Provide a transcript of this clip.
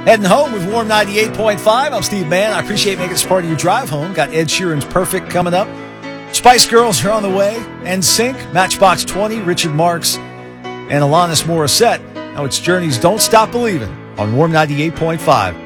Heading home with Warm 98.5. I'm Steve Mann. I appreciate making this part of your drive home. Got Ed Sheeran's Perfect coming up. Spice Girls are on the way. NSYNC, Matchbox 20, Richard Marx, and Alanis Morissette. Now it's Journey's Don't Stop Believing on Warm 98.5.